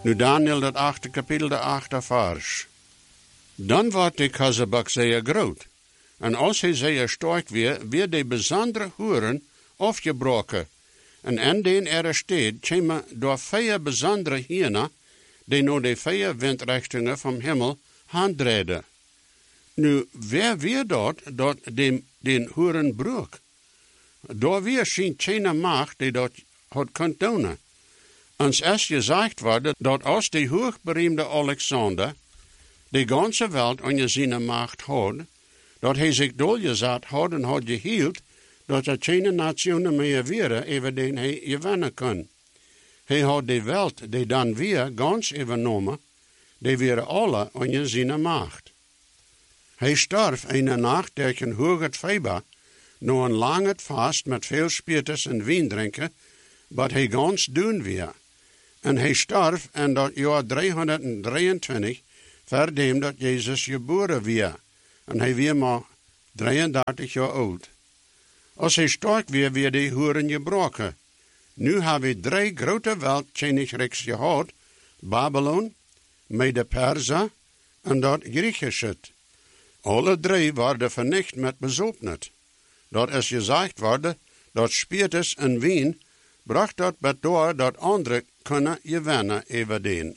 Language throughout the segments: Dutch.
Nu Daniel dat 8e kapitel, de 8e vers. Dan wordt de Kazebak zeer groot. En als hij zeer sterk weer de bijzondere hoeren afgebroken. En den er steed, komen door 4 bijzondere hiena, die naar de 4 windrichtingen van hemel handreden. Nu, wer weer dat den hoeren broek? Door weer zien geen macht die dat had kunt doen. Ons is gezegd worden dat als de hoogberoemde Alexander de ganze wereld onder zijn macht had, dat hij zich doorgezet had en had gehield, dat er geen nationen meer waren over den hij gewinnen kon. Hij had de wereld die dan weer gans overnomen, die waren alle onder zijn macht. Hij stierf een nacht door een hoge feber, na een lange vast met veel spiritus en wien drinken, wat hij gans doen weer. En hij stierf in dat jaar 323, verdem dat Jezus geboren weer. En hij weer maar 33 jaar oud. Als hij sterk weer die hoeren gebroken. Nu hebben we 3 grote wereldkoninkrijks gehad, Babylon, Mede-Persa en dat Griechische. Alle 3 worden vernicht met bezoopnet. Dat is gezegd worden, dat spiritus en wien, bracht dat door dat anderen kunnen gewinnen over den.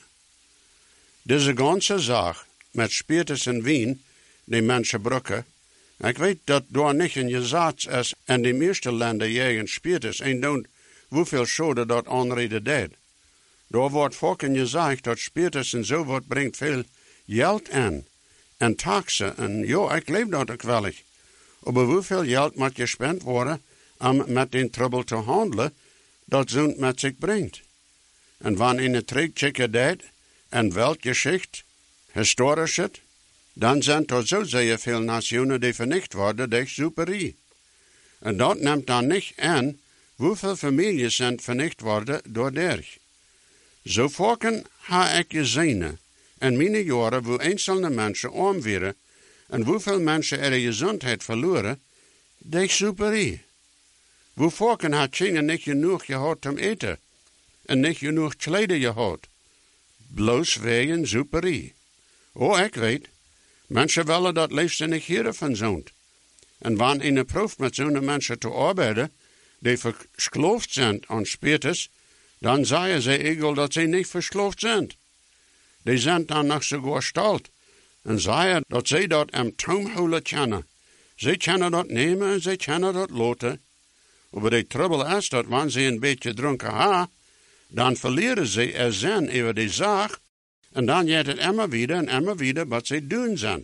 Deze ganze zaak met spiritus en wien, die mensen brukken, ik weet dat door niet een gezet is in de meeste landen jegen spiritus en doen hoeveel schade dat aanreden deed. Daar wordt volken gezegd dat spiritus en zo wat brengt veel geld in. En taxen, en ja, ik leef dat ook wel. Maar hoeveel geld moet gespend worden om met den trouble te handelen, dat zo'n met zich brengt. En wanneer in het terugchecken deed, en weltgeschicht, historisch het, dan zijn er zo zeer veel nationen die vernicht worden door superie. En dat neemt dan niet aan hoeveel families zijn vernicht worden door derg. Zo volken ha ik gezien in mijn jaren hoe enkele mensen arm werden en hoeveel mensen er gezondheid verloren door superie. Hoe volken had China niet genoeg gehad om eten en niet genoeg kleden gehad. Bloos wegen superie. Oh, ik weet, mensen willen dat liefst niet hier van zo'n. En wanneer in een proef met zo'n mensen te arbeiden, die verskloofd zijn aan spiritus, dan zeggen ze egal dat ze niet verskloofd zijn. Die zijn dan nog sogar stalt en zeggen dat ze dat am toomhouden kennen. Ze kennen dat nemen en ze kennen dat loten. Maar de trouble is dat wanneer ze een beetje dronken hebben, dan verliezen ze er zin over die zaak en dan gaat het immer weer wat ze doen zijn.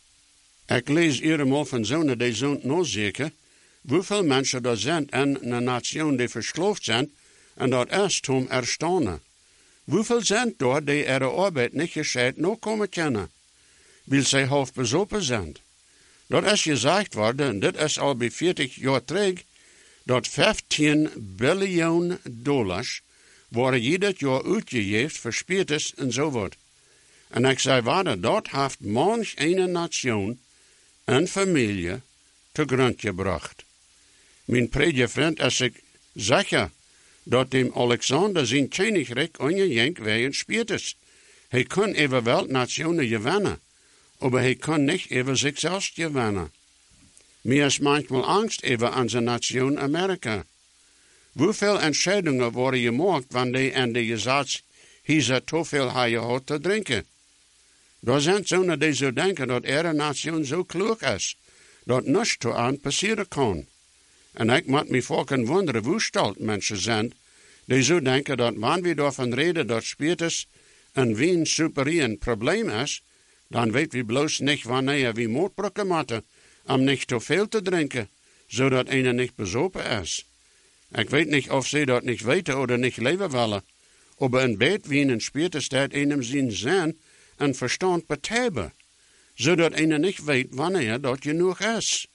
Ik lees eenmaal van zo'n die zo'n nozeken, hoeveel mensen er zijn in een nation die verskloofd zijn en dat is om erstaunen. Hoeveel zijn er die er arbeid niet gescheit nog komen kennen, wil zij half bezopen zijn. Dat is gezegd worden, en dit is al bij 40 jaar terug, dat 15 biljoen dollars worden ieder jaar uitgegeven voor spiritus en zo wat. En ik zei waarde, dat heeft manch een nation en familie te grond gebracht. Mijn prediger vriend is ik zeker dat dem Alexander zijn koninkrijk ongejenk wegen spiritus. Hij kon over wereldnationen gewinnen, maar hij kon niet over zichzelf gewinnen. Mir is manchmal angst over onze nation Amerika. Hoeveel entscheidungen worden gemaakt wanneer en de gezegd hier te veel gehad te drinken? Daar zijn zonen die zo denken dat een nation zo klug is, dat niets te aan passeren kan. En ik moet me volken wonderen hoe stelt mensen zijn, die zo denken dat wanneer we daarvan reden dat spiritus en wien superie een probleem is, dan weten we bloos niet wanneer we moordbrokken moeten, om niet te veel te drinken, zodat een niet bezopen is. Ik weet niet of ze dat niet weten of niet leven willen, maar een beet wien en spiritus dat einem zijn zin en verstand betijben, zodat een niet weet wanneer dat genoeg is.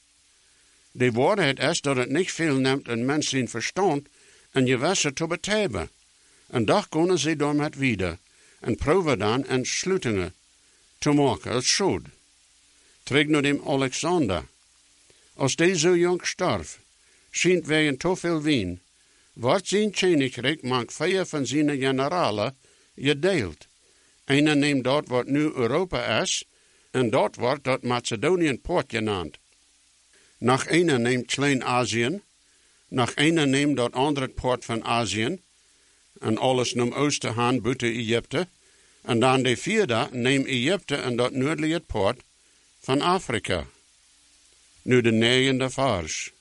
De waarheid is dat het niet veel neemt een mens zijn verstand en gewassen te betijben. En dan kunnen ze dan met wieder en proeven dan entsluitingen te maken als schuld. Terug naar dem Alexander. Als deze zo jong stierf, schijnt wegen te veel wien, wordt zijn koninkrijk mank 4 van zijn generalen gedeeld. Einer neemt dat wat nu Europa is, en dat wordt dat Macedonian poort genaamd. Nog einer neemt Klein-Azië, nog einer neemt dat andere poort van Azië, en alles naar oosten gaan buiten Egypte, en dan de vierde neemt Egypte en dat noordelijke poort van Afrika. Nu de negende vers.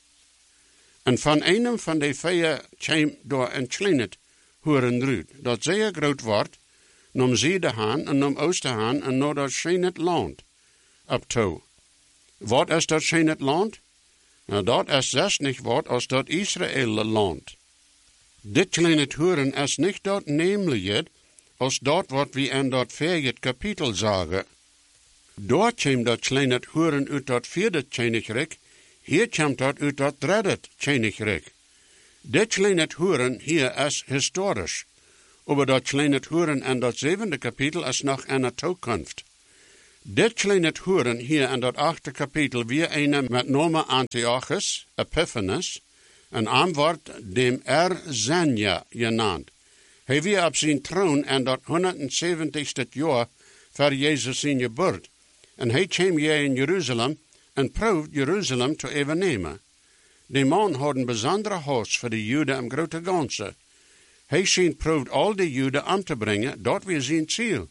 En van een van de vier kwam door een kleine hoeren ruut, dat zeer groot wordt, om zuiden gaan en om oosten gaan en naar dat schijne land op toe. Wat is dat schijne land? Nou, dat is zes niet wat als dat Israël land. Dit kleine hoeren is niet dat nemelijk als dat wat we in dat vierde kapitel zagen. Daar kwam dat kleine hoeren uit dat vierde koninkrijk, hier komt dat uit dat derde koninkrijk. Dit kleine hoeren hier is historisch. Aber dat kleine hoeren in dat zevende kapitel is nog in de toekomst. Dit kleine hoeren hier in dat achte kapitel weer een met name Antiochus Epiphanes, en aan wordt dem Zenia genaamd. Hij weer op zijn troon in dat 170ste jaar voor Jezus zijn geboorte. En hij kwam hier in Jeruzalem en proefde Jeruzalem te overnemen. Die man had een bijzondere haast voor de Joden in grote ganse. Hij scheen proefde al de Joden om te brengen, dat weer zijn ziel.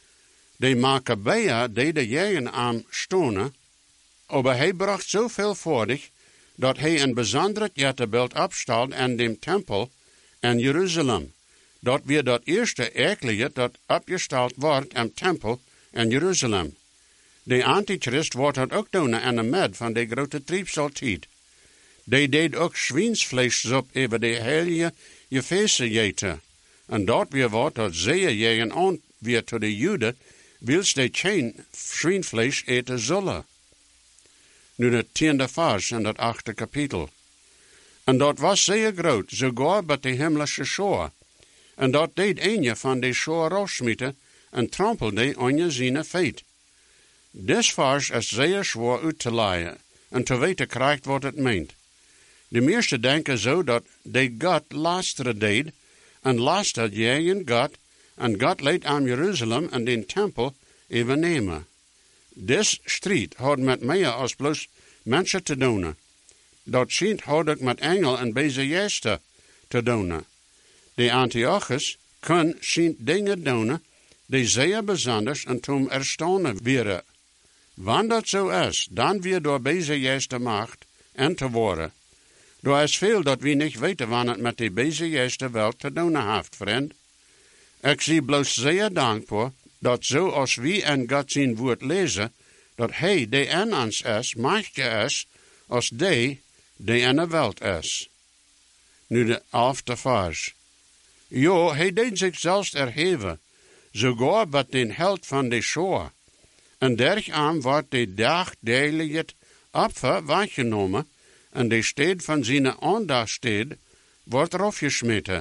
De Maccabeeën deden jaren aan stonen, aber hij bracht zoveel voordig, dat hij een bijzondere jettebeeld opstelde in dem tempel in Jeruzalem. Dat weer dat eerste erkelijke dat opgesteld wordt in tempel in Jeruzalem. De antichrist wordt dat ook doen in de med van de grote triebsaltijd. Die deed ook zwiensvleessoep over de heilige gefeesten eten. En dat weer wat dat zeer jegen aan weer tot de Joden, wils de geen zwienvlees eten zullen. Nu de 10e vers in dat 8e kapitel. En dat was zeer groot, sogar bij de hemelse schoor. En dat deed een van de schoor raussmieten en trampelde aan zijn feet. Des vers is zeer zwaar uit te leiden en te weten krijgt wat het meent. De meesten denken zo dat de God lasteren deed en lastert jegen God en God leidt aan Jeruzalem en den tempel even nemen. Des strijd had met meer als bloos mensen te doen. Dat schijnt had ook met engel en bezejesten te doen. De Antiochus kon schijnt dingen doen die zeer bijzonders en toen erstaunen werden. Wanneer dat zo is, dan weer door bezejesten macht en te worden. Er is veel dat we niet weten wanneer het met die bezejesten wel te doen heeft, vriend. Ik zie bloos zeer dankbaar dat zo als we in God zijn woord lezen, dat hij die in ons is, machtiger is, als die in de wereld is. Nu de 11e vers. Jo, hij deed zich zelfs erheven, sogar bij den held van de schoor. En dergaan wordt de dagdeilige opfer wahrgenomen, en de stad van zijn aandachtstad wordt erop gesmeten.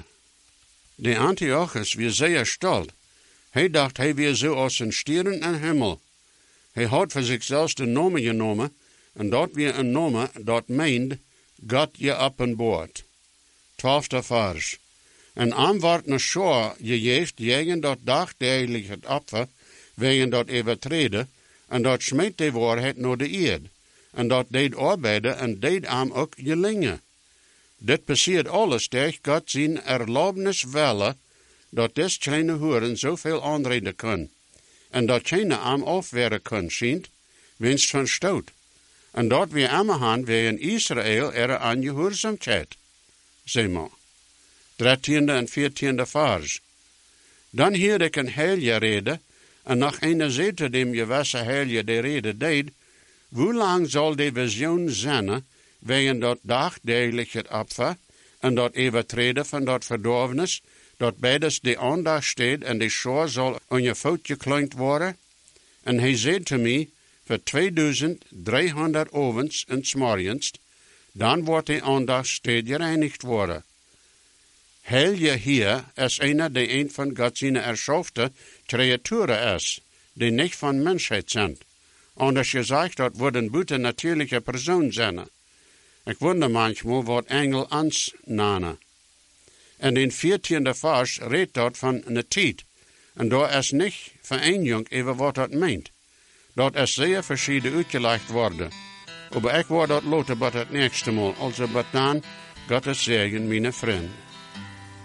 De Antiochus weer zeer stolz. Hij dacht hij weer zo als een sterren in de hemel. Hij had voor zichzelf de naam genomen, en dat weer een naam dat meent God je openbaart. 12e vers. En aan wordt een schoor gegeven tegen dat dagdeilige het opfer, wegen dat overtreden, en dat smeet de waarheid naar de eerd. En dat deed arbeiden en deed aan ook gelingen. Dit passiert alles tegen God zijn erlaubnis welle, dat des kleine hoeren zoveel aanreden kan. En dat geen aan afweren kan, schijnt, winst van stoot. En dat we allemaal weer in Israël er aan gehoorzaamheid. Zeg maar. 13e en 14e vers. Dan hier ik een heilige rede, en nog een zette dem gewisse heilige de rede deed, hoe lang zal de visioen zijn, wegen dat dagdeilig het opfer, en dat overtreden van dat verdorvenis, dat beides de aandacht steed en de schoor zal aan je voet gekleund worden? En hij zei te mij, voor 2300 ovens en smorgens, dan wordt de aandacht steed gereinigd worden. Heilige hier is een van God zijn erschaffte creaturen is, die niet van mensheid zijn. Anders gezegd, dat worden buitennatuurlijke personen zijn. Ik wonder manchmal wat engel ons nanen. En in 14e vers redt dat van een tijd, En daar is niet vereenigd over wat dat meent. Dat is zeer verschillend uitgelegd worden. Maar ik word dat later bij het nächste Mal. Also, bis dann, Gottes Segen, meine Freunde.